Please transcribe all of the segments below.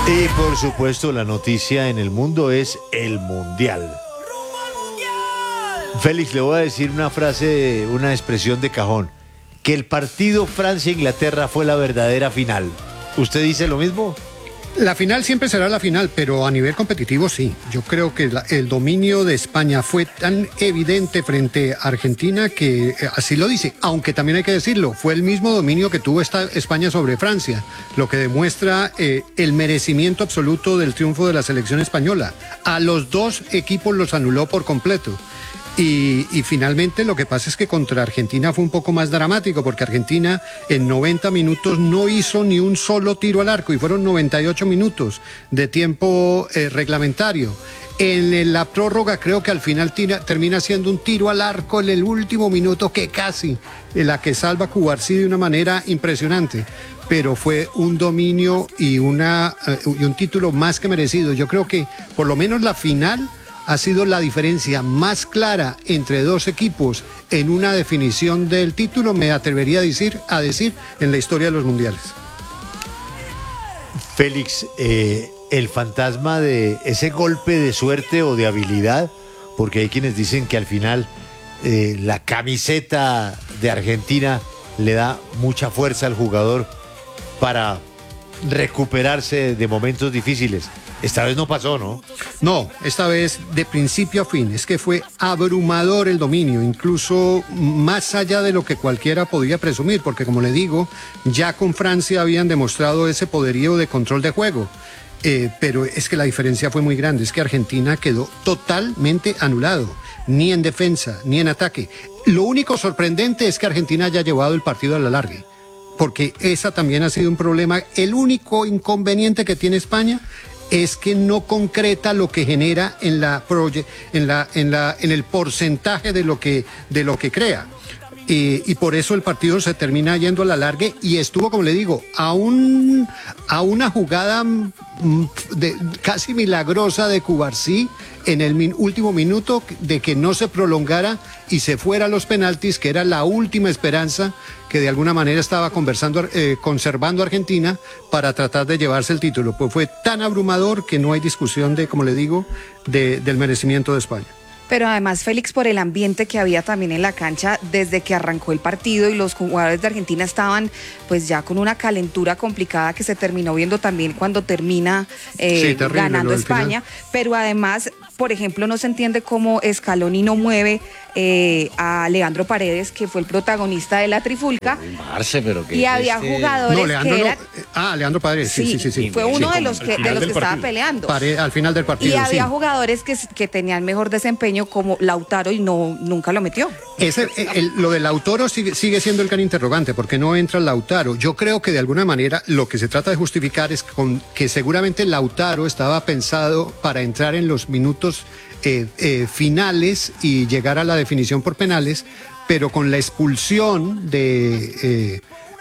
Y por supuesto la noticia en el mundo es el Mundial. Félix, le voy a decir una frase, una expresión de cajón. Que el partido Francia-Inglaterra fue la verdadera final. ¿Usted dice lo mismo? La final siempre será la final, pero a nivel competitivo sí. Yo creo que el dominio de España fue tan evidente frente a Argentina que así lo dice. Aunque también hay que decirlo, fue el mismo dominio que tuvo España sobre Francia, lo que demuestra el merecimiento absoluto del triunfo de la selección española. A los dos equipos los anuló por completo. Y finalmente lo que pasa es que contra Argentina fue un poco más dramático porque Argentina en 90 minutos no hizo ni un solo tiro al arco y fueron 98 minutos de tiempo reglamentario. En la prórroga creo que al final termina siendo un tiro al arco en el último minuto que casi la que salva Cubarsí de una manera impresionante. Pero fue un dominio y un título más que merecido. Yo creo que por lo menos la final ha sido la diferencia más clara entre dos equipos en una definición del título, me atrevería a decir en la historia de los mundiales. Félix, el fantasma de ese golpe de suerte o de habilidad, porque hay quienes dicen que al final la camiseta de Argentina le da mucha fuerza al jugador para recuperarse de momentos difíciles. Esta vez no pasó, ¿no? No, esta vez de principio a fin. Es que fue abrumador el dominio, incluso más allá de lo que cualquiera podía presumir, porque como le digo, ya con Francia habían demostrado ese poderío de control de juego. Pero es que la diferencia fue muy grande, es que Argentina quedó totalmente anulado, ni en defensa, ni en ataque. Lo único sorprendente es que Argentina haya llevado el partido a la larga, porque esa también ha sido un problema. El único inconveniente que tiene España es que no concreta lo que genera en el porcentaje de lo que crea. Y por eso el partido se termina yendo a la larga y estuvo, como le digo, a una jugada casi milagrosa de Cubarsí en el último minuto de que no se prolongara y se fuera a los penaltis, que era la última esperanza que de alguna manera estaba conservando Argentina para tratar de llevarse el título. Pues fue tan abrumador que no hay discusión de, como le digo, del merecimiento de España. Pero además, Félix, por el ambiente que había también en la cancha desde que arrancó el partido y los jugadores de Argentina estaban pues ya con una calentura complicada que se terminó viendo también cuando termina ganando España. Pero además, por ejemplo, no se entiende cómo Scaloni no mueve a Leandro Paredes, que fue el protagonista de la trifulca. Y había jugadores que eran... Leandro Paredes, sí. Fue uno de los que estaba peleando. Al final del partido, y había jugadores que tenían mejor desempeño como Lautaro y nunca lo metió. Lo de Lautaro sigue siendo el gran interrogante, porque no entra Lautaro. Yo creo que de alguna manera lo que se trata de justificar es que seguramente Lautaro estaba pensado para entrar en los minutos finales y llegar a la definición por penales, pero con la expulsión de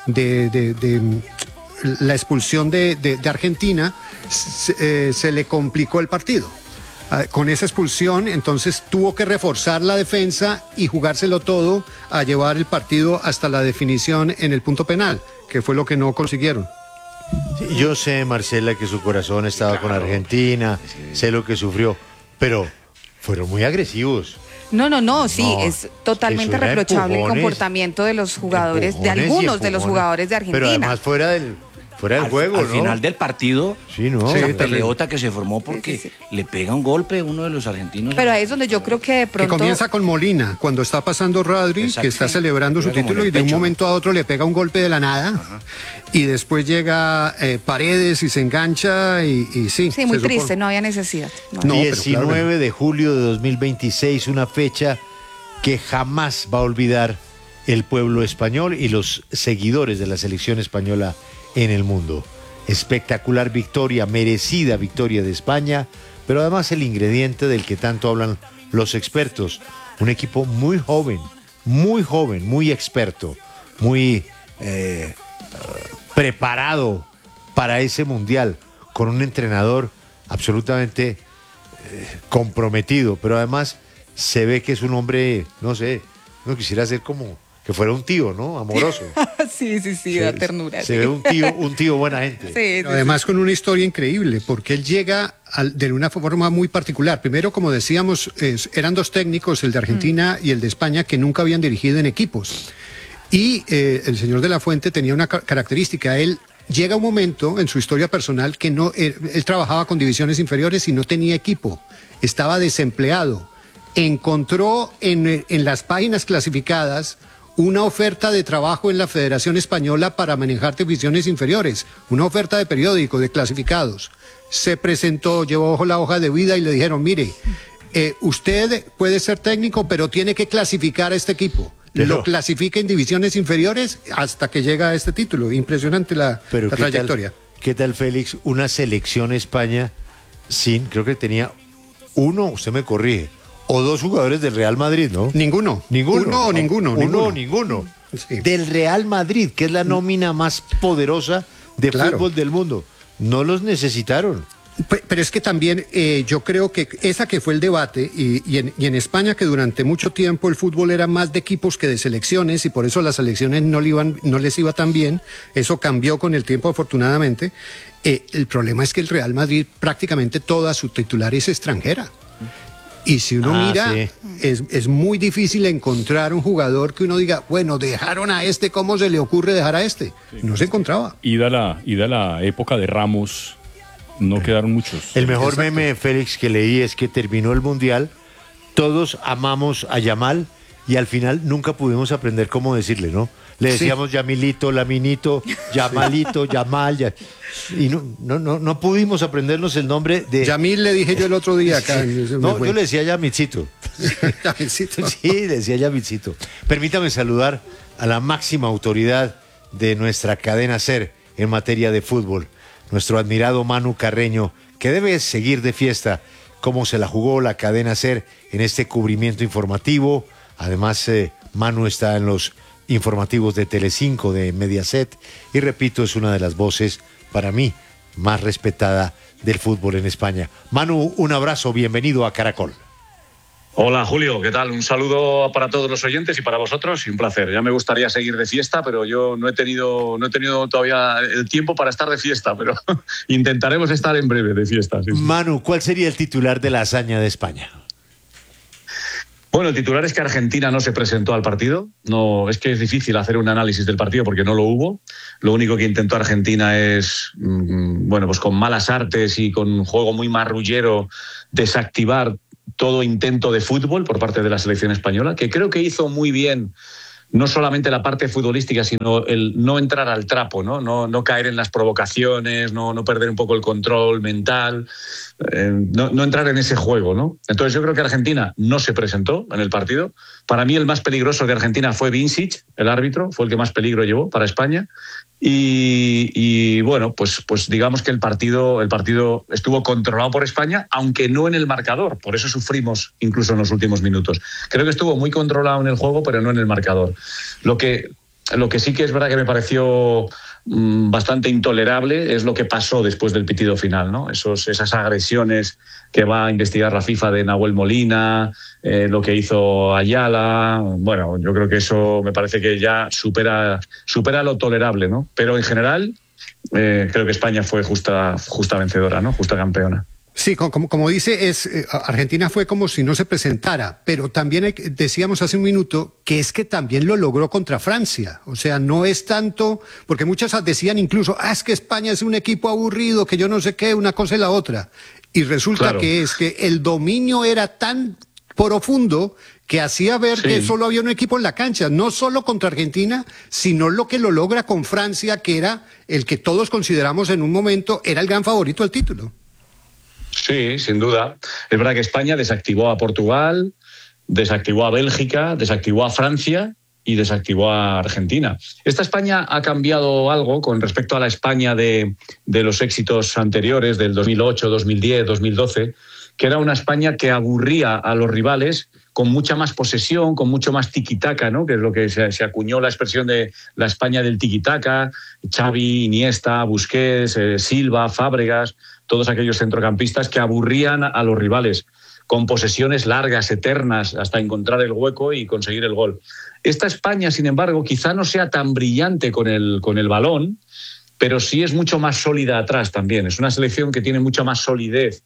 Argentina se le complicó el partido. Con esa expulsión, entonces tuvo que reforzar la defensa y jugárselo todo a llevar el partido hasta la definición en el punto penal, que fue lo que no consiguieron. Sí, yo sé, Marcela, que su corazón estaba con Argentina, sé lo que sufrió, pero fueron muy agresivos. No, es totalmente reprochable el comportamiento de los jugadores, de algunos de los jugadores de Argentina. Pero además fuera del juego, al final del partido, esa peleota que se formó porque le pega un golpe a uno de los argentinos. Pero ahí es donde yo creo que de pronto... Que comienza con Molina, cuando está pasando Rodri, que está celebrando su título y de un momento a otro le pega un golpe de la nada. Ajá. Y después llega Paredes y se engancha y sí. Sí, muy triste, no había necesidad. No. 19 de julio de 2026, una fecha que jamás va a olvidar el pueblo español y los seguidores de la selección española en el mundo. Espectacular victoria, merecida victoria de España, pero además el ingrediente del que tanto hablan los expertos. Un equipo muy joven, muy experto, muy preparado para ese mundial, con un entrenador absolutamente comprometido, pero además se ve que es un hombre, no sé, no quisiera ser como que fuera un tío, ¿no? Amoroso. Sí, da ternura. Se ve un tío buena gente. Sí, Además con una historia increíble, porque él llega de una forma muy particular. Primero, como decíamos, eran dos técnicos, el de Argentina y el de España, que nunca habían dirigido en equipos. Y el señor de la Fuente tenía una característica. Él llega un momento en su historia personal que él trabajaba con divisiones inferiores y no tenía equipo. Estaba desempleado. Encontró en las páginas clasificadas una oferta de trabajo en la Federación Española para manejar divisiones inferiores, una oferta de periódico, de clasificados. Se presentó, llevó la hoja de vida y le dijeron, mire, usted puede ser técnico, pero tiene que clasificar a este equipo. Lo clasifica en divisiones inferiores hasta que llega a este título. Impresionante la trayectoria. ¿Qué tal, Félix? Una selección España creo que tenía uno, usted me corrige, o dos jugadores del Real Madrid, ¿no? Ninguno. Uno o ninguno. Sí. Del Real Madrid, que es la nómina más poderosa de fútbol del mundo. No los necesitaron. Pero es que también yo creo que esa que fue el debate, y en España, que durante mucho tiempo el fútbol era más de equipos que de selecciones, y por eso las selecciones no les iba tan bien. Eso cambió con el tiempo, afortunadamente. El problema es que el Real Madrid prácticamente toda su titular es extranjera. Y si uno mira, sí, es muy difícil encontrar un jugador que uno diga, bueno, dejaron a este, ¿cómo se le ocurre dejar a este? Sí, no se encontraba. Ida la época de Ramos, no quedaron muchos. El mejor meme, Félix, que leí es que terminó el Mundial, todos amamos a Yamal y al final nunca pudimos aprender cómo decirle, ¿no? Le decíamos Yamilito, Laminito, Yamalito, Yamal, y no pudimos aprendernos el nombre de... Yamil le dije yo el otro día acá. No, yo le decía Yamilcito. Yamilcito. Sí, le decía Yamilcito. Permítame saludar a la máxima autoridad de nuestra cadena SER en materia de fútbol, nuestro admirado Manu Carreño, que debe seguir de fiesta cómo se la jugó la cadena SER en este cubrimiento informativo. Además, Manu está en los informativos de Telecinco, de Mediaset, y repito, es una de las voces, para mí, más respetada del fútbol en España. Manu, un abrazo, bienvenido a Caracol. Hola Julio, ¿qué tal? Un saludo para todos los oyentes y para vosotros, y un placer. Ya me gustaría seguir de fiesta, pero yo no he tenido todavía el tiempo para estar de fiesta, pero intentaremos estar en breve de fiesta. Sí. Manu, ¿cuál sería el titular de la hazaña de España? Bueno, el titular es que Argentina no se presentó al partido. No, es que es difícil hacer un análisis del partido porque no lo hubo. Lo único que intentó Argentina es, bueno, pues con malas artes y con un juego muy marrullero, desactivar todo intento de fútbol por parte de la selección española, que creo que hizo muy bien no solamente la parte futbolística, sino el no entrar al trapo, no caer en las provocaciones, no perder un poco el control mental, no entrar en ese juego, ¿no? Entonces yo creo que Argentina no se presentó en el partido. Para mí el más peligroso de Argentina fue Vincic, el árbitro, fue el que más peligro llevó para España. Y bueno, pues digamos que el partido estuvo controlado por España, aunque no en el marcador. Por eso sufrimos incluso en los últimos minutos. Creo que estuvo muy controlado en el juego, pero no en el marcador. Lo que sí que es verdad que me pareció bastante intolerable es lo que pasó después del pitido final, ¿no? Esas agresiones que va a investigar la FIFA de Nahuel Molina, lo que hizo Ayala. Bueno, yo creo que eso me parece que ya supera lo tolerable, ¿no? Pero en general creo que España fue justa vencedora, ¿no? Justa campeona. Sí, como dice, Argentina fue como si no se presentara, pero también decíamos hace un minuto que es que también lo logró contra Francia. O sea, no es tanto, porque muchas decían incluso, es que España es un equipo aburrido, que yo no sé qué, una cosa y la otra. Y resulta claro, que es que el dominio era tan profundo que hacía ver que solo había un equipo en la cancha, no solo contra Argentina, sino lo que lo logra con Francia, que era el que todos consideramos en un momento era el gran favorito al título. Sí, sin duda. Es verdad que España desactivó a Portugal, desactivó a Bélgica, desactivó a Francia y desactivó a Argentina. Esta España ha cambiado algo con respecto a la España de los éxitos anteriores, del 2008, 2010, 2012, que era una España que aburría a los rivales con mucha más posesión, con mucho más tiquitaca, ¿no? Que es lo que se acuñó la expresión de la España del tiquitaca. Xavi, Iniesta, Busquets, Silva, Fábregas, todos aquellos centrocampistas que aburrían a los rivales. con posesiones largas, eternas, hasta encontrar el hueco y conseguir el gol. Esta España, sin embargo, quizá no sea tan brillante con el balón, pero sí es mucho más sólida atrás también. Es una selección que tiene mucha más solidez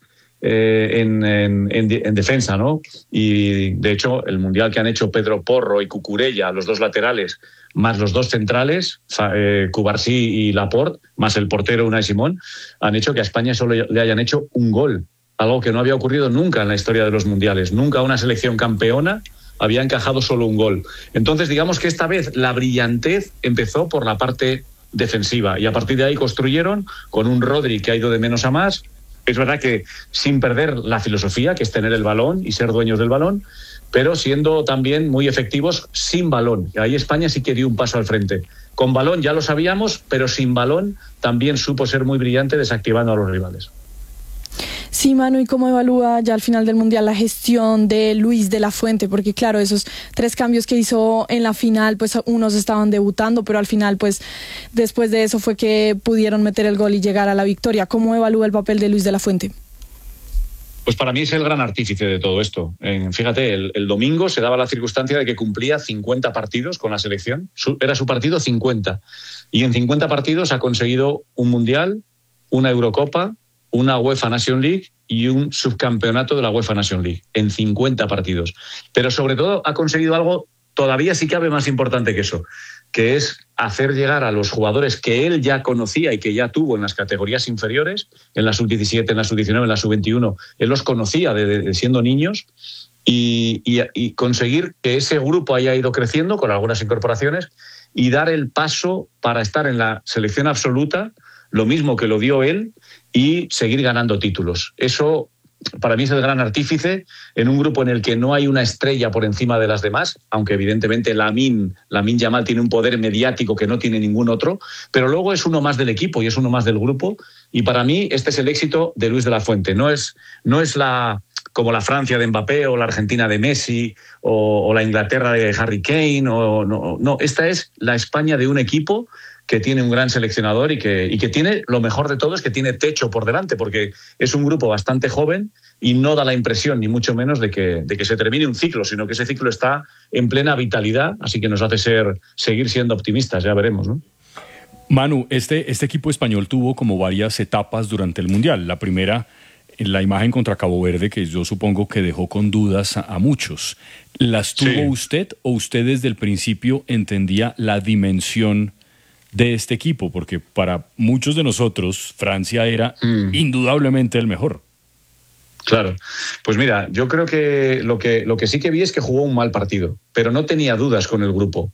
en defensa, ¿no? Y de hecho el mundial que han hecho Pedro Porro y Cucurella, los dos laterales, más los dos centrales, Cubarsí y Laporte, más el portero Unai Simón, han hecho que a España solo le hayan hecho un gol, algo que no había ocurrido nunca en la historia de los mundiales. Nunca una selección campeona había encajado solo un gol. Entonces, digamos que esta vez la brillantez empezó por la parte defensiva y a partir de ahí construyeron con un Rodri que ha ido de menos a más. Es verdad que sin perder la filosofía, que es tener el balón y ser dueños del balón, pero siendo también muy efectivos sin balón. Ahí España sí que dio un paso al frente. Con balón ya lo sabíamos, pero sin balón también supo ser muy brillante desactivando a los rivales. Sí, Manu, ¿y cómo evalúa ya al final del Mundial la gestión de Luis de la Fuente? Porque claro, esos 3 cambios que hizo en la final, pues unos estaban debutando, pero al final, pues después de eso fue que pudieron meter el gol y llegar a la victoria. ¿Cómo evalúa el papel de Luis de la Fuente? Pues para mí es el gran artífice de todo esto. Fíjate, el domingo se daba la circunstancia de que cumplía 50 partidos con la selección. Era su partido 50. Y en 50 partidos ha conseguido un Mundial, una Eurocopa, una UEFA Nation League y un subcampeonato de la UEFA Nation League en 50 partidos. Pero sobre todo ha conseguido algo todavía sí cabe más importante que eso, que es hacer llegar a los jugadores que él ya conocía y que ya tuvo en las categorías inferiores, en la sub-17, en la sub-19, en la sub-21. Él los conocía de siendo niños y conseguir que ese grupo haya ido creciendo con algunas incorporaciones y dar el paso para estar en la selección absoluta, lo mismo que lo dio él, y seguir ganando títulos. Eso para mí es el gran artífice en un grupo en el que no hay una estrella por encima de las demás, aunque evidentemente Lamine Yamal tiene un poder mediático que no tiene ningún otro, pero luego es uno más del equipo y es uno más del grupo, y para mí este es el éxito de Luis de la Fuente. No es como la Francia de Mbappé o la Argentina de Messi o la Inglaterra de Harry Kane, no, esta es la España de un equipo que tiene un gran seleccionador y que tiene, lo mejor de todo es que tiene techo por delante, porque es un grupo bastante joven y no da la impresión, ni mucho menos, de que se termine un ciclo, sino que ese ciclo está en plena vitalidad, así que nos hace seguir siendo optimistas, ya veremos, ¿no? Manu, este equipo español tuvo como varias etapas durante el Mundial. La primera, en la imagen contra Cabo Verde, que yo supongo que dejó con dudas a muchos. ¿Las tuvo usted o usted desde el principio entendía la dimensión de este equipo? Porque para muchos de nosotros Francia era indudablemente el mejor. Claro, pues mira, yo creo que lo que sí que vi es que jugó un mal partido, pero no tenía dudas con el grupo.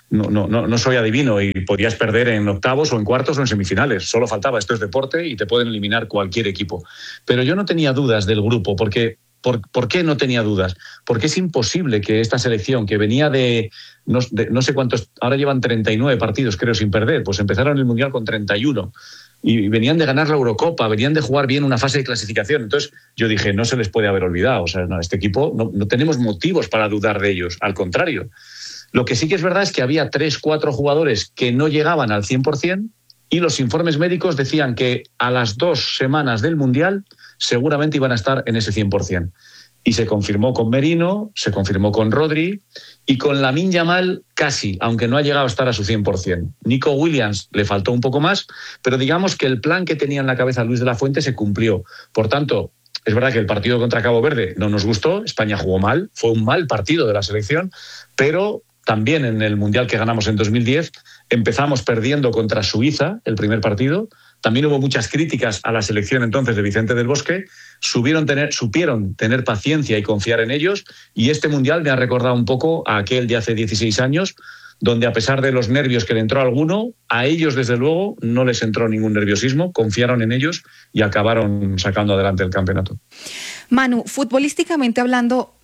No soy adivino y podías perder en octavos o en cuartos o en semifinales. Solo faltaba, esto es deporte y te pueden eliminar cualquier equipo. Pero yo no tenía dudas del grupo, porque ¿por qué no tenía dudas? Porque es imposible que esta selección, que venía de no sé cuántos, ahora llevan 39 partidos creo sin perder, pues empezaron el Mundial con 31 y venían de ganar la Eurocopa, venían de jugar bien una fase de clasificación. Entonces yo dije, no se les puede haber olvidado, o sea, no, este equipo no tenemos motivos para dudar de ellos, al contrario. Lo que sí que es verdad es que había 3-4 jugadores que no llegaban al 100% y los informes médicos decían que a las 2 semanas del Mundial seguramente iban a estar en ese 100%. Y se confirmó con Merino, se confirmó con Rodri y con Lamine Yamal casi, aunque no ha llegado a estar a su 100%. Nico Williams le faltó un poco más, pero digamos que el plan que tenía en la cabeza Luis de la Fuente se cumplió. Por tanto, es verdad que el partido contra Cabo Verde no nos gustó, España jugó mal, fue un mal partido de la selección, pero también en el Mundial que ganamos en 2010 empezamos perdiendo contra Suiza el primer partido. También hubo muchas críticas a la selección entonces de Vicente del Bosque. Supieron tener paciencia y confiar en ellos. Y este Mundial me ha recordado un poco a aquel de hace 16 años, donde a pesar de los nervios que le entró a alguno, a ellos desde luego no les entró ningún nerviosismo, confiaron en ellos y acabaron sacando adelante el campeonato. Manu, futbolísticamente hablando,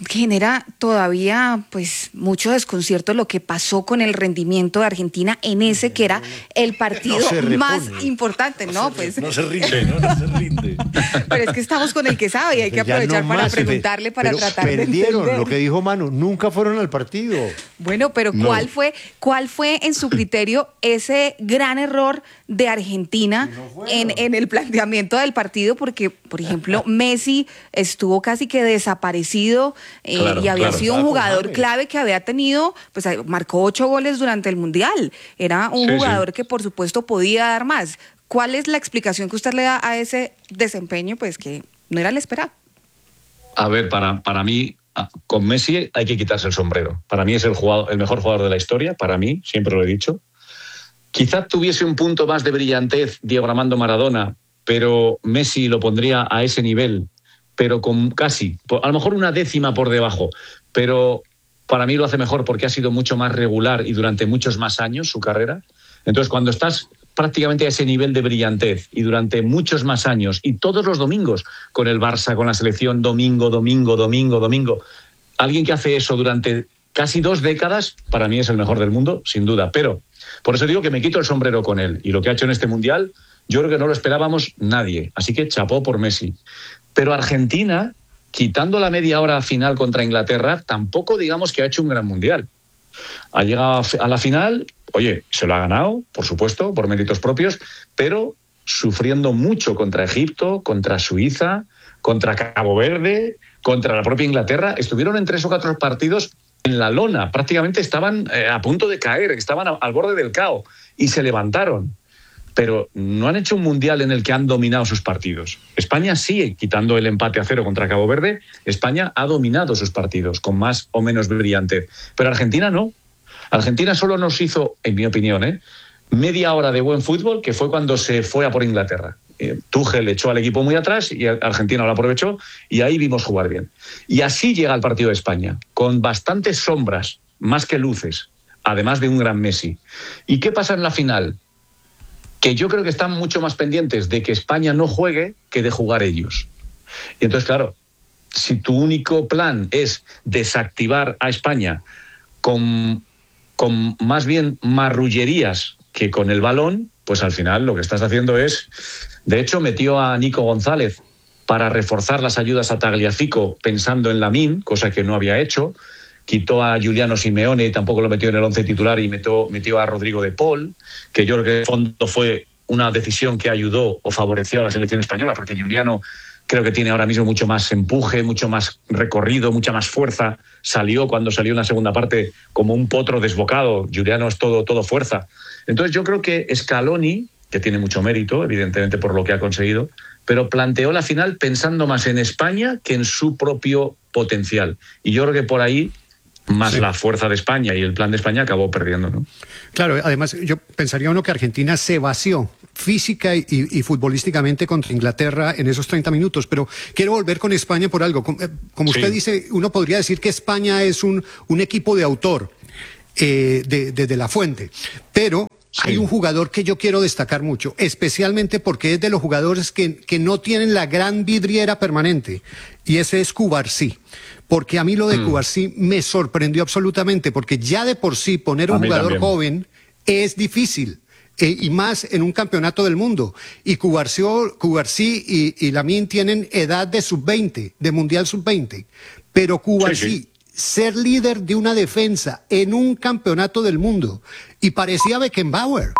genera todavía pues mucho desconcierto lo que pasó con el rendimiento de Argentina en ese que era el partido más importante, ¿no? Pues no se rinde, no se rinde. Pero es que estamos con el que sabe y hay que aprovechar para preguntarle, para tratar de entender. Perdieron, lo que dijo Manu, nunca fueron al partido. Bueno, pero ¿cuál fue en su criterio ese gran error de Argentina en el planteamiento del partido? Porque, por ejemplo, Messi estuvo casi que desaparecido y había sido un jugador clave que había tenido, pues marcó 8 goles durante el Mundial. Era un jugador que por supuesto podía dar más. ¿Cuál es la explicación que usted le da a ese desempeño, pues que no era el esperado? A ver, para mí, con Messi hay que quitarse el sombrero. Para mí es el mejor jugador de la historia, para mí, siempre lo he dicho. Quizá tuviese un punto más de brillantez Diego Armando Maradona, pero Messi lo pondría a ese nivel, pero con casi, a lo mejor una décima por debajo, pero para mí lo hace mejor porque ha sido mucho más regular y durante muchos más años su carrera. Entonces, cuando estás prácticamente a ese nivel de brillantez y durante muchos más años y todos los domingos con el Barça, con la selección, domingo, alguien que hace eso durante casi 2 décadas, para mí es el mejor del mundo, sin duda. Pero por eso digo que me quito el sombrero con él. Y lo que ha hecho en este Mundial, yo creo que no lo esperábamos nadie. Así que chapó por Messi. Pero Argentina, quitando la media hora final contra Inglaterra, tampoco digamos que ha hecho un gran Mundial. Ha llegado a la final, oye, se lo ha ganado, por supuesto, por méritos propios, pero sufriendo mucho contra Egipto, contra Suiza, contra Cabo Verde, contra la propia Inglaterra. Estuvieron en 3 o 4 partidos en la lona, prácticamente estaban a punto de caer, estaban al borde del caos y se levantaron. Pero no han hecho un Mundial en el que han dominado sus partidos. España sí, quitando el empate a 0 contra Cabo Verde, España ha dominado sus partidos con más o menos brillantez. Pero Argentina no. Argentina solo nos hizo, en mi opinión, media hora de buen fútbol, que fue cuando se fue a por Inglaterra. Tuchel echó al equipo muy atrás y Argentina lo aprovechó y ahí vimos jugar bien. Y así llega el partido de España, con bastantes sombras, más que luces, además de un gran Messi. ¿Y qué pasa en la final? Que yo creo que están mucho más pendientes de que España no juegue que de jugar ellos. Y entonces, claro, si tu único plan es desactivar a España con más bien marrullerías que con el balón, pues al final lo que estás haciendo es... De hecho, metió a Nico González para reforzar las ayudas a Tagliafico pensando en Lamine, cosa que no había hecho. Quitó a Giuliano Simeone y tampoco lo metió en el 11 titular y metió a Rodrigo de Paul, que yo creo que de fondo fue una decisión que ayudó o favoreció a la selección española, porque Giuliano creo que tiene ahora mismo mucho más empuje, mucho más recorrido, mucha más fuerza. Cuando salió en la segunda parte como un potro desbocado. Giuliano es todo fuerza. Entonces yo creo que Scaloni, que tiene mucho mérito, evidentemente por lo que ha conseguido, pero planteó la final pensando más en España que en su propio potencial. Y yo creo que por ahí más la fuerza de España y el plan de España acabó perdiendo, ¿no? Claro, además yo pensaría uno que Argentina se vació física y futbolísticamente contra Inglaterra en esos 30 minutos, pero quiero volver con España por algo. Como usted dice, uno podría decir que España es un equipo de autor de la fuente, pero hay un jugador que yo quiero destacar mucho, especialmente porque es de los jugadores que no tienen la gran vidriera permanente, y ese es Cubarsí. Porque a mí lo de Cubarsí me sorprendió absolutamente, porque ya de por sí poner un jugador joven es difícil, y más en un campeonato del mundo. Y Cubarsí y Lamine tienen edad de sub-20, de Mundial sub-20, pero Cubarsí... ser líder de una defensa en un campeonato del mundo, y parecía Beckenbauer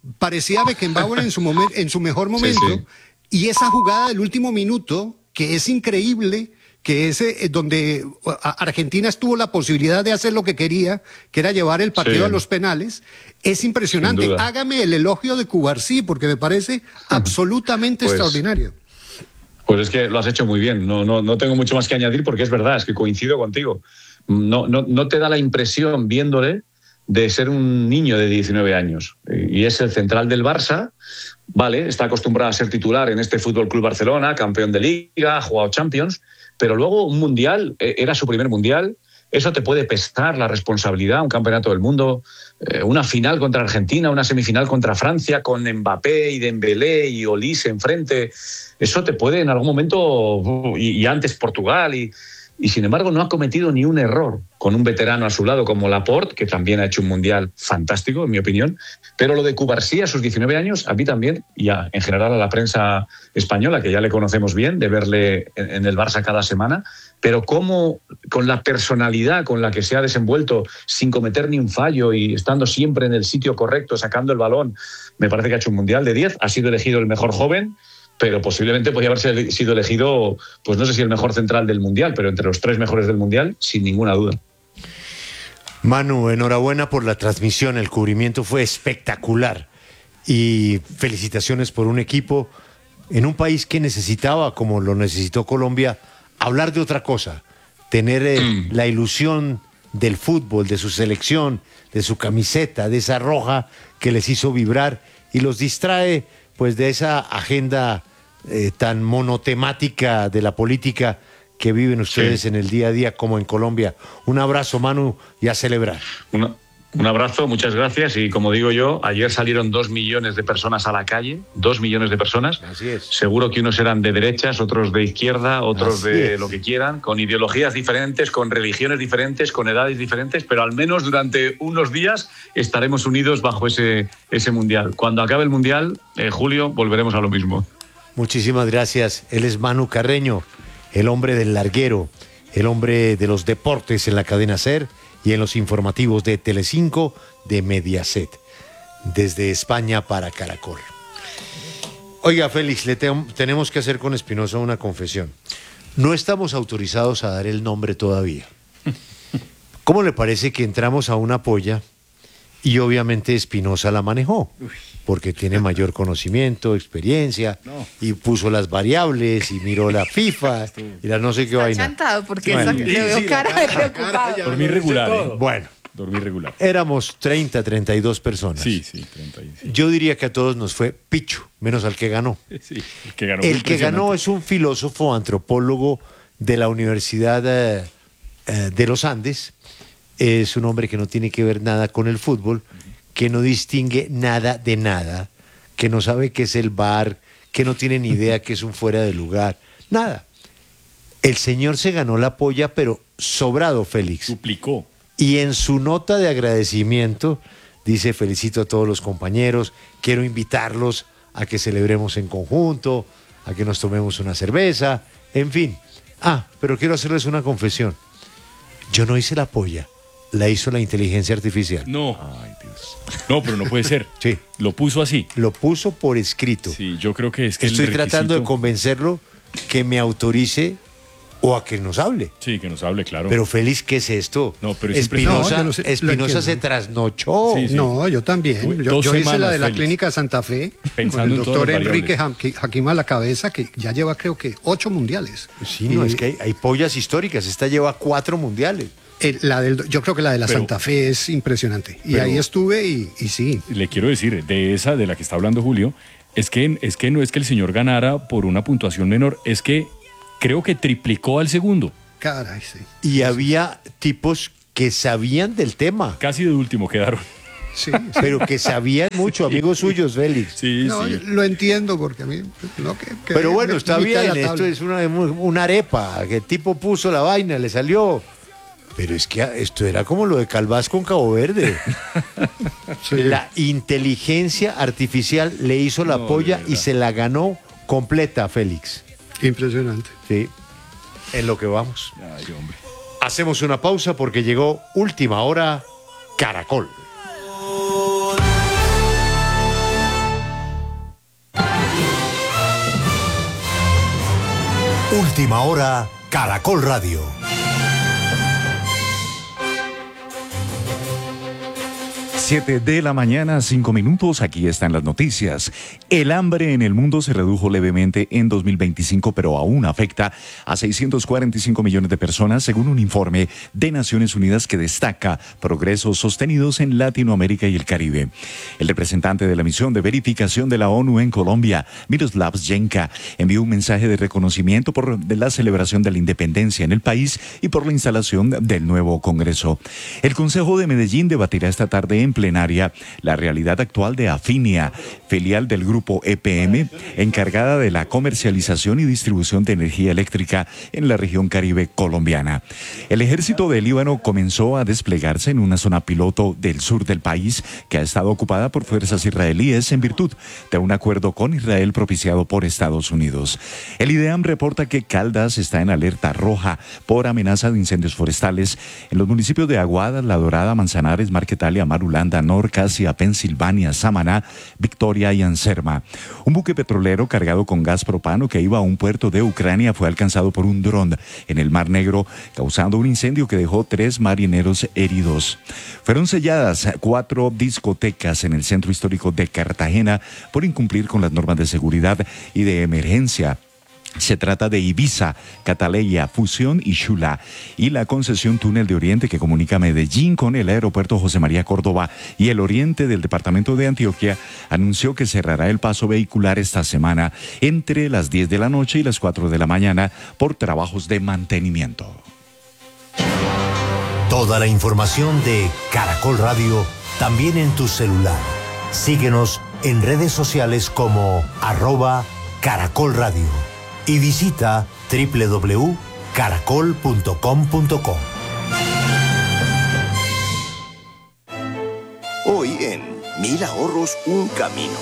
en su mejor momento, y esa jugada del último minuto, que es increíble, que es donde Argentina tuvo la posibilidad de hacer lo que quería, que era llevar el partido a los penales, es impresionante. Hágame el elogio de Cubarsí, porque me parece absolutamente extraordinario. Pues es que lo has hecho muy bien. No tengo mucho más que añadir, porque es verdad, es que coincido contigo. No te da la impresión, viéndole, de ser un niño de 19 años. Y es el central del Barça, vale, está acostumbrado a ser titular en este Fútbol Club Barcelona, campeón de Liga, ha jugado Champions, pero luego un Mundial, era su primer Mundial. Eso te puede pesar la responsabilidad, un campeonato del mundo, una final contra Argentina, una semifinal contra Francia, con Mbappé y Dembélé y Olise enfrente. Eso te puede en algún momento, y antes Portugal, y y sin embargo no ha cometido ni un error, con un veterano a su lado como Laporte, que también ha hecho un mundial fantástico, en mi opinión. Pero lo de Cubarsí a sus 19 años, a mí también, y en general a la prensa española, que ya le conocemos bien, de verle en el Barça cada semana, pero cómo, con la personalidad con la que se ha desenvuelto, sin cometer ni un fallo y estando siempre en el sitio correcto, sacando el balón, me parece que ha hecho un mundial de 10, ha sido elegido el mejor joven, pero posiblemente podría haber sido elegido, pues no sé si el mejor central del Mundial, pero entre los 3 mejores del Mundial, sin ninguna duda. Manu, enhorabuena por la transmisión, el cubrimiento fue espectacular y felicitaciones por un equipo en un país que necesitaba, como lo necesitó Colombia, hablar de otra cosa, tener la ilusión del fútbol, de su selección, de su camiseta, de esa roja que les hizo vibrar y los distrae pues de esa agenda tan monotemática de la política que viven ustedes en el día a día como en Colombia. Un abrazo, Manu, y a celebrar. Un abrazo, muchas gracias. Y como digo yo, ayer salieron 2 millones de personas a la calle, 2 millones de personas. Así es. Seguro que unos eran de derechas, otros de izquierda, otros de lo que quieran, con ideologías diferentes, con religiones diferentes, con edades diferentes, pero al menos durante unos días estaremos unidos bajo ese Mundial. Cuando acabe el Mundial, Julio, volveremos a lo mismo. Muchísimas gracias. Él es Manu Carreño, el hombre del larguero, el hombre de los deportes en la cadena SER y en los informativos de Telecinco, de Mediaset, desde España para Caracol. Oiga, Félix, tenemos que hacer con Espinosa una confesión. No estamos autorizados a dar el nombre todavía. ¿Cómo le parece que entramos a una polla y obviamente Espinosa la manejó? Porque tiene mayor conocimiento, experiencia, y puso las variables y miró la FIFA y la no sé qué vaina. Está chantado porque le veo cara de preocupado. Dormí regular. Bueno, dormí regular. Éramos 32 personas. Sí, 30. Sí. Yo diría que a todos nos fue picho, menos al que ganó. Sí, el que ganó. El que ganó es un filósofo antropólogo de la Universidad de los Andes. Es un hombre que no tiene que ver nada con el fútbol, que no distingue nada de nada, que no sabe qué es el VAR, que no tiene ni idea que es un fuera de lugar, nada. El señor se ganó la polla, pero sobrado, Félix. Duplicó. Y en su nota de agradecimiento dice: felicito a todos los compañeros, quiero invitarlos a que celebremos en conjunto, a que nos tomemos una cerveza, en fin. Pero quiero hacerles una confesión. Yo no hice la polla, la hizo la inteligencia artificial. No. Ay, Dios. No, pero no puede ser. Sí. Lo puso así. Lo puso por escrito. Sí, yo creo que es que estoy tratando de convencerlo que me autorice o a que nos hable. Sí, que nos hable, claro. Pero Félix, ¿qué es esto? No, pero es Espinosa se trasnochó. Sí. No, yo también. Yo hice la de la clínica de Santa Fe, pensando con el doctor Enrique Hakim a la cabeza, que ya lleva creo que 8 mundiales. Sí, no, es que hay pollas históricas. Esta lleva 4 mundiales. Yo creo que la de la Santa Fe es impresionante. Y ahí estuve y sí. Le quiero decir, de esa de la que está hablando Julio, es que no es que el señor ganara por una puntuación menor, es que creo que triplicó al segundo. Caray, sí. Y había tipos que sabían del tema. Casi de último quedaron. Sí. Pero que sabían mucho, amigos suyos, Félix. Sí. Lo entiendo porque a mí... Pero bueno, está bien, esto es una arepa, que el tipo puso la vaina, le salió... Pero es que esto era como lo de Calvás con Cabo Verde. Sí. La inteligencia artificial le hizo la polla y se la ganó completa, Félix. Impresionante. Sí, en lo que vamos. Ay, hombre. Hacemos una pausa porque llegó Última Hora Caracol. Última Hora Caracol Radio. 7 de la mañana, 5 minutos, aquí están las noticias. El hambre en el mundo se redujo levemente en 2025, pero aún afecta a 645 millones de personas, según un informe de Naciones Unidas que destaca progresos sostenidos en Latinoamérica y el Caribe. El representante de la misión de verificación de la ONU en Colombia, Miroslav Jenka, envió un mensaje de reconocimiento por la celebración de la independencia en el país y por la instalación del nuevo Congreso. El Consejo de Medellín debatirá esta tarde en en plenaria la realidad actual de Afinia, filial del grupo EPM, encargada de la comercialización y distribución de energía eléctrica en la región Caribe colombiana. El ejército de Líbano comenzó a desplegarse en una zona piloto del sur del país que ha estado ocupada por fuerzas israelíes en virtud de un acuerdo con Israel propiciado por Estados Unidos. El IDEAM reporta que Caldas está en alerta roja por amenaza de incendios forestales en los municipios de Aguadas, La Dorada, Manzanares, Marquetalia, Marulanda, Norcasia, Pensilvania, Samaná, Victoria y Anserma. Un buque petrolero cargado con gas propano que iba a un puerto de Ucrania fue alcanzado por un dron en el Mar Negro, causando un incendio que dejó 3 marineros heridos. Fueron selladas 4 discotecas en el centro histórico de Cartagena por incumplir con las normas de seguridad y de emergencia. Se trata de Ibiza, Cataleya, Fusión y Xula, y la concesión Túnel de Oriente que comunica Medellín con el aeropuerto José María Córdoba y el oriente del departamento de Antioquia anunció que cerrará el paso vehicular esta semana entre las 10 de la noche y las 4 de la mañana por trabajos de mantenimiento. Toda la información de Caracol Radio también en tu celular. Síguenos en redes sociales como @Caracol Radio y visita www.caracol.com.co. Hoy en 1000 ahorros, un camino.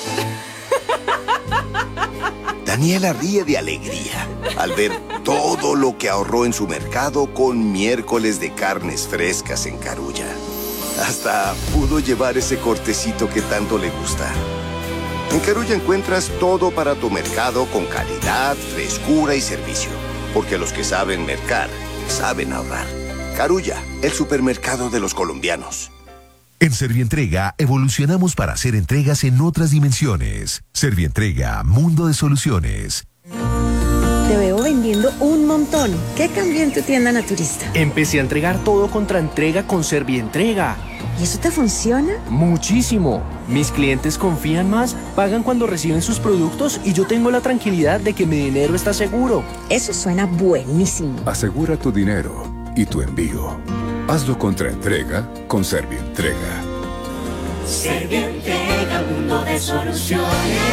Daniela ríe de alegría al ver todo lo que ahorró en su mercado con miércoles de carnes frescas en Carulla. Hasta pudo llevar ese cortecito que tanto le gusta. En Carulla encuentras todo para tu mercado con calidad, frescura y servicio. Porque los que saben mercar, saben ahorrar. Carulla, el supermercado de los colombianos. En Servientrega evolucionamos para hacer entregas en otras dimensiones. Servientrega, mundo de soluciones. Te veo vendiendo un montón. ¿Qué cambió en tu tienda naturista? Empecé a entregar todo contra entrega con Servientrega. ¿Y eso te funciona? Muchísimo. Mis clientes confían más, pagan cuando reciben sus productos y yo tengo la tranquilidad de que mi dinero está seguro. Eso suena buenísimo. Asegura tu dinero y tu envío. Hazlo contra entrega con Servientrega. Servientrega, mundo de soluciones.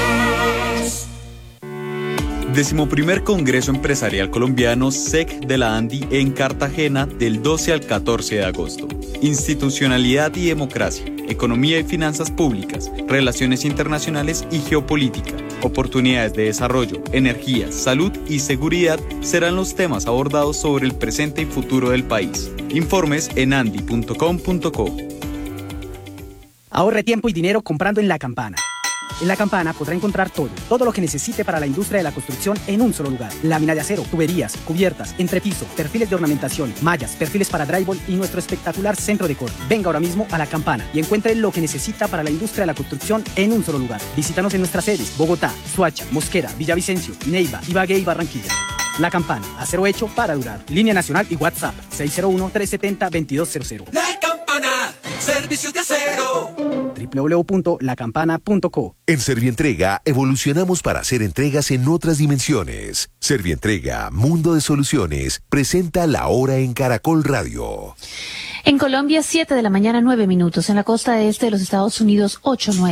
11º Congreso Empresarial Colombiano SEC de la ANDI en Cartagena del 12 al 14 de agosto. Institucionalidad y democracia, economía y finanzas públicas, relaciones internacionales y geopolítica, oportunidades de desarrollo, energía, salud y seguridad serán los temas abordados sobre el presente y futuro del país. Informes en andi.com.co. Ahorre tiempo y dinero comprando en La Campana. En La Campana podrá encontrar todo lo que necesite para la industria de la construcción en un solo lugar. Lámina de acero, tuberías, cubiertas, entrepiso, perfiles de ornamentación, mallas, perfiles para drywall y nuestro espectacular centro de corte. Venga ahora mismo a La Campana y encuentre lo que necesita para la industria de la construcción en un solo lugar. Visítanos en nuestras sedes: Bogotá, Soacha, Mosquera, Villavicencio, Neiva, Ibagué y Barranquilla. La Campana, acero hecho para durar. Línea nacional y WhatsApp 601-370-2200. La Campana, servicios de acero. www.lacampana.co. En Servientrega evolucionamos para hacer entregas en otras dimensiones. Servientrega, mundo de soluciones, presenta La Hora en Caracol Radio. En Colombia, 7 de la mañana, 9 minutos. En la costa este de los Estados Unidos, 8:09.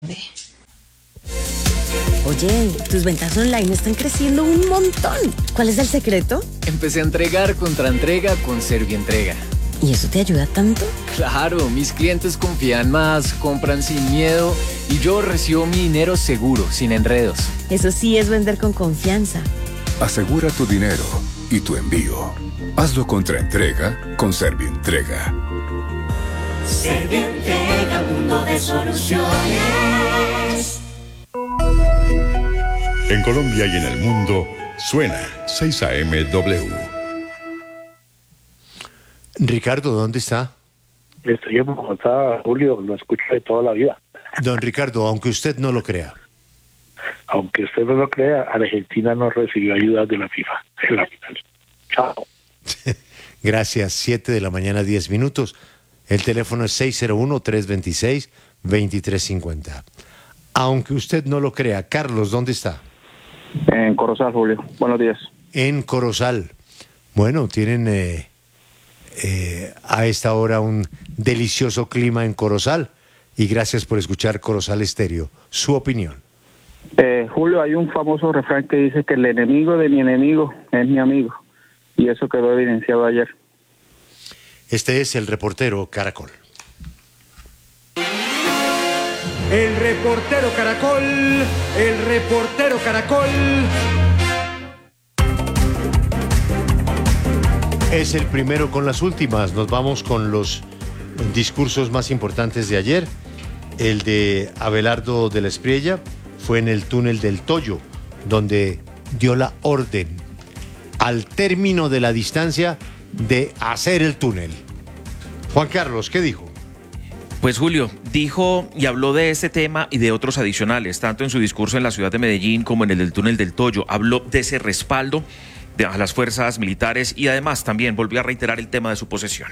Oye, tus ventas online están creciendo un montón. ¿Cuál es el secreto? Empecé a entregar contra entrega con Servientrega. ¿Y eso te ayuda tanto? Claro, mis clientes confían más, compran sin miedo y yo recibo mi dinero seguro, sin enredos. Eso sí es vender con confianza. Asegura tu dinero y tu envío. Hazlo contra entrega con Servientrega. Servientrega, mundo de soluciones. En Colombia y en el mundo suena 6 AM-W. Ricardo, ¿dónde está? Estoy en Bogotá, Julio, lo escucho de toda la vida. Don Ricardo, aunque usted no lo crea. Aunque usted no lo crea, Argentina no recibió ayuda de la FIFA en la final. Chao. Gracias, 7 de la mañana, 10 minutos. El teléfono es 601-326-2350. Aunque usted no lo crea. Carlos, ¿dónde está? En Corozal, Julio. Buenos días. En Corozal. Bueno, tienen a esta hora un delicioso clima en Corozal. y gracias por escuchar Corozal Estéreo. Su opinión. Julio, hay un famoso refrán que dice que el enemigo de mi enemigo es mi amigo, y eso quedó evidenciado ayer. Este es el reportero Caracol. El reportero Caracol, el reportero Caracol. Es el primero con las últimas. Nos vamos con los discursos más importantes de ayer. El de Abelardo de la Espriella fue en el túnel del Toyo, donde dio la orden al término de la distancia de hacer el túnel. Juan Carlos, ¿qué dijo? Pues Julio, dijo y habló de este tema y de otros adicionales, tanto en su discurso en la ciudad de Medellín como en el del túnel del Toyo. Habló de ese respaldo a las fuerzas militares y además también volvió a reiterar el tema de su posesión.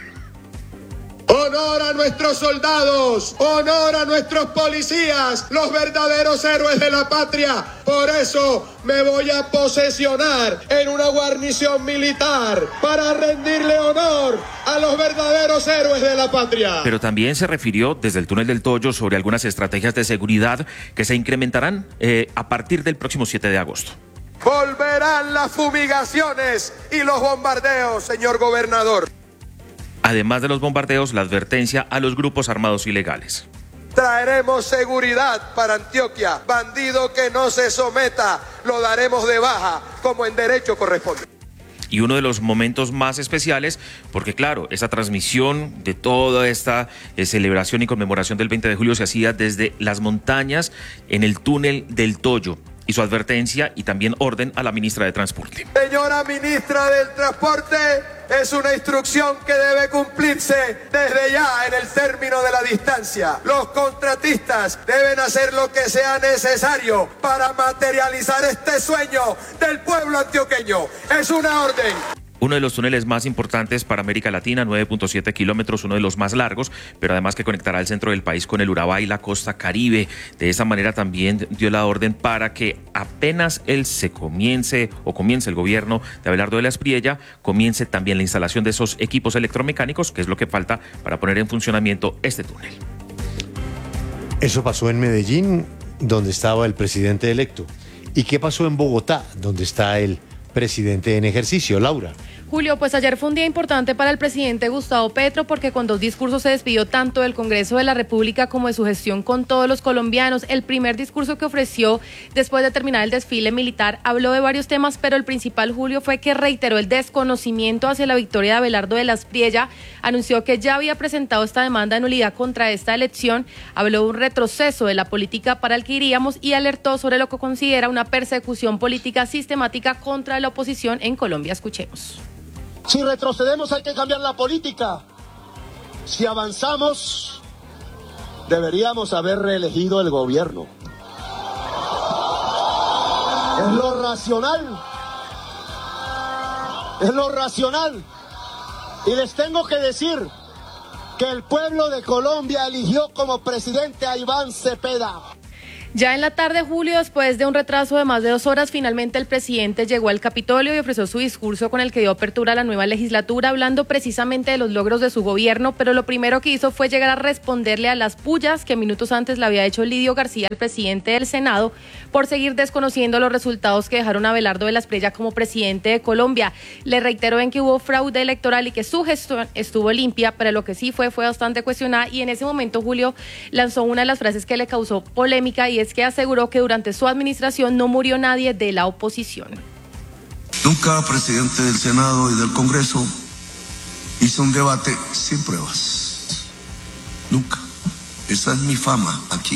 Honor a nuestros soldados, honor a nuestros policías, los verdaderos héroes de la patria. Por eso me voy a posesionar en una guarnición militar para rendirle honor a los verdaderos héroes de la patria. Pero también se refirió desde el túnel del Toyo sobre algunas estrategias de seguridad que se incrementarán a partir del próximo 7 de agosto. Volverán las fumigaciones y los bombardeos, señor gobernador. Además de los bombardeos, la advertencia a los grupos armados ilegales. Traeremos seguridad para Antioquia. Bandido que no se someta, lo daremos de baja, como en derecho corresponde. Y uno de los momentos más especiales, porque claro, esta transmisión de toda esta celebración y conmemoración del 20 de julio se hacía desde las montañas en el túnel del Toyo. Y su advertencia y también orden a la ministra de Transporte. Señora ministra del Transporte, es una instrucción que debe cumplirse desde ya en el término de la distancia. Los contratistas deben hacer lo que sea necesario para materializar este sueño del pueblo antioqueño. Es una orden. Uno de los túneles más importantes para América Latina, 9.7 kilómetros, uno de los más largos, pero además que conectará el centro del país con el Urabá y la costa Caribe. De esa manera también dio la orden para que apenas comience el gobierno de Abelardo de la Espriella, comience también la instalación de esos equipos electromecánicos, que es lo que falta para poner en funcionamiento este túnel. Eso pasó en Medellín, donde estaba el presidente electo. ¿Y qué pasó en Bogotá, donde está el presidente en ejercicio? Laura. Julio, pues ayer fue un día importante para el presidente Gustavo Petro porque con 2 discursos se despidió tanto del Congreso de la República como de su gestión con todos los colombianos. El primer discurso que ofreció después de terminar el desfile militar habló de varios temas, pero el principal, Julio, fue que reiteró el desconocimiento hacia la victoria de Abelardo de la Espriella, anunció que ya había presentado esta demanda de nulidad contra esta elección, habló de un retroceso de la política para el que iríamos y alertó sobre lo que considera una persecución política sistemática contra la oposición en Colombia. Escuchemos. Si retrocedemos hay que cambiar la política. Si avanzamos, deberíamos haber reelegido el gobierno. Es lo racional. Es lo racional. Y les tengo que decir que el pueblo de Colombia eligió como presidente a Iván Cepeda. Ya en la tarde, Julio, después de un retraso de más de 2 horas, finalmente el presidente llegó al Capitolio y ofreció su discurso con el que dio apertura a la nueva legislatura, hablando precisamente de los logros de su gobierno, pero lo primero que hizo fue llegar a responderle a las pullas que minutos antes le había hecho Lidio García, el presidente del Senado, por seguir desconociendo los resultados que dejaron a Abelardo de la Espriella como presidente de Colombia. Le reiteró en que hubo fraude electoral y que su gestión estuvo limpia, pero lo que sí fue bastante cuestionada, y en ese momento Julio lanzó una de las frases que le causó polémica, y es que aseguró que durante su administración no murió nadie de la oposición. Nunca presidente del Senado y del Congreso hizo un debate sin pruebas. Nunca. Esa es mi fama aquí.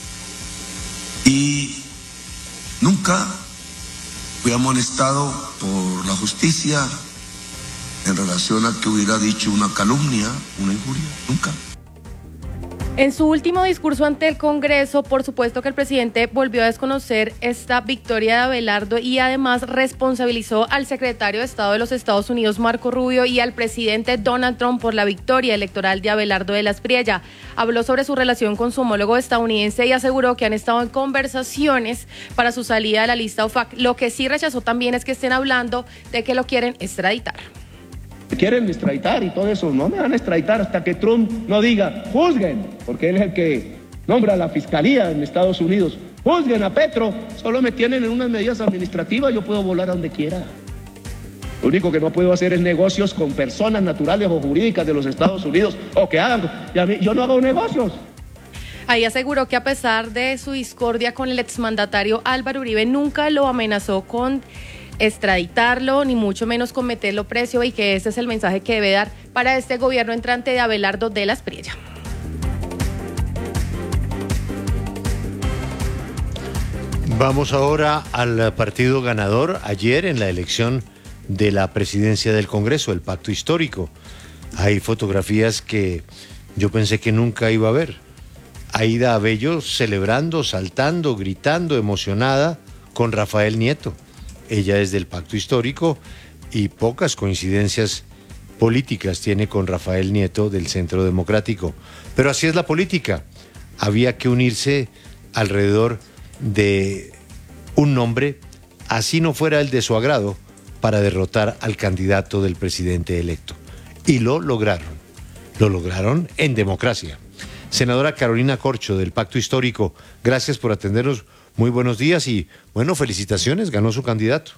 Y nunca fui amonestado por la justicia en relación a que hubiera dicho una calumnia, una injuria. Nunca. En su último discurso ante el Congreso, por supuesto que el presidente volvió a desconocer esta victoria de Abelardo y además responsabilizó al secretario de Estado de los Estados Unidos, Marco Rubio, y al presidente Donald Trump por la victoria electoral de Abelardo de la Espriella. Habló sobre su relación con su homólogo estadounidense y aseguró que han estado en conversaciones para su salida de la lista OFAC. Lo que sí rechazó también es que estén hablando de que lo quieren extraditar. Quieren extraditar y todo eso. No me van a extraditar hasta que Trump no diga, juzguen, porque él es el que nombra la fiscalía en Estados Unidos. Juzguen a Petro, solo me tienen en unas medidas administrativas, yo puedo volar a donde quiera. Lo único que no puedo hacer es negocios con personas naturales o jurídicas de los Estados Unidos, o que hagan, yo no hago negocios. Ahí aseguró que a pesar de su discordia con el exmandatario Álvaro Uribe, nunca lo amenazó con extraditarlo, ni mucho menos con meterlo preso, y que ese es el mensaje que debe dar para este gobierno entrante de Abelardo de la Espriella. Vamos ahora al partido ganador ayer en la elección de la presidencia del Congreso, el pacto histórico. Hay fotografías que yo pensé que nunca iba a ver. Aída Abello celebrando, saltando, gritando, emocionada con Rafael Nieto. Ella es del pacto histórico y pocas coincidencias políticas tiene con Rafael Nieto del Centro Democrático. Pero así es la política. Había que unirse alrededor de un nombre, así no fuera el de su agrado, para derrotar al candidato del presidente electo. Y lo lograron. Lo lograron en democracia. Senadora Carolina Corcho, del Pacto Histórico, gracias por atendernos. Muy buenos días y, bueno, felicitaciones, ganó su candidato.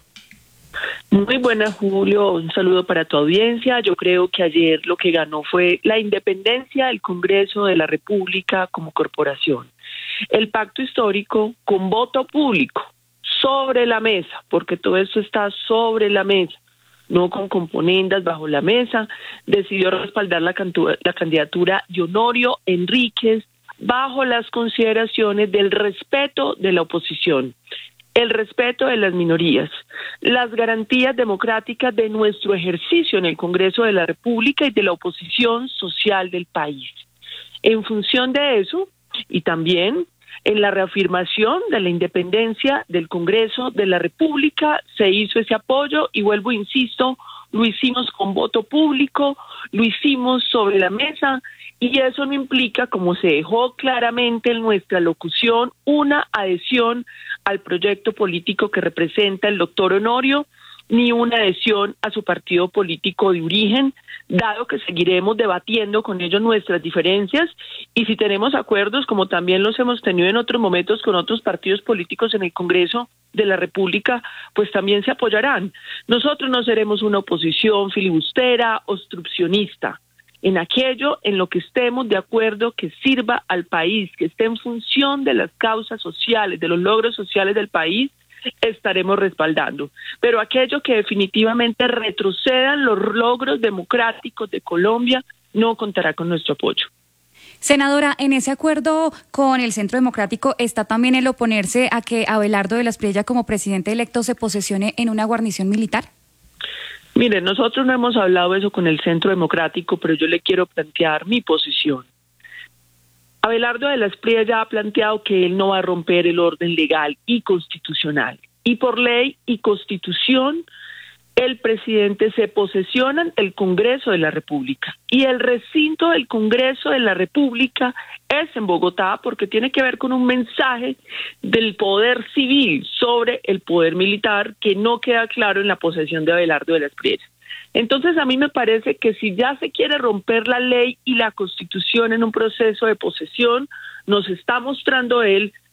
Muy buenas, Julio, un saludo para tu audiencia. Yo creo que ayer lo que ganó fue la independencia del Congreso de la República como corporación. El Pacto Histórico, con voto público, sobre la mesa, porque todo esto está sobre la mesa, no con componendas bajo la mesa, decidió respaldar la candidatura de Honorio Enríquez bajo las consideraciones del respeto de la oposición, el respeto de las minorías, las garantías democráticas de nuestro ejercicio en el Congreso de la República y de la oposición social del país. En función de eso, y también en la reafirmación de la independencia del Congreso de la República, se hizo ese apoyo y vuelvo, insisto, lo hicimos con voto público, lo hicimos sobre la mesa y eso no implica, como se dejó claramente en nuestra locución, una adhesión al proyecto político que representa el doctor Honorio, ni una adhesión a su partido político de origen, dado que seguiremos debatiendo con ellos nuestras diferencias y si tenemos acuerdos, como también los hemos tenido en otros momentos con otros partidos políticos en el Congreso de la República, pues también se apoyarán. Nosotros no seremos una oposición filibustera, obstruccionista. En aquello en lo que estemos de acuerdo que sirva al país, que esté en función de las causas sociales, de los logros sociales del país, estaremos respaldando. Pero aquello que definitivamente retrocedan los logros democráticos de Colombia no contará con nuestro apoyo. Senadora, en ese acuerdo con el Centro Democrático está también el oponerse a que Abelardo de la Espriella como presidente electo se posesione en una guarnición militar. Mire, nosotros no hemos hablado eso con el Centro Democrático, pero yo le quiero plantear mi posición. Abelardo de la Espriella ha planteado que él no va a romper el orden legal y constitucional. Y por ley y constitución, el presidente se posesiona en el Congreso de la República. Y el recinto del Congreso de la República es en Bogotá porque tiene que ver con un mensaje del poder civil sobre el poder militar que no queda claro en la posesión de Abelardo de la Espriella. Entonces a mí me parece que si ya se quiere romper la ley y la constitución en un proceso de posesión, nos está mostrando él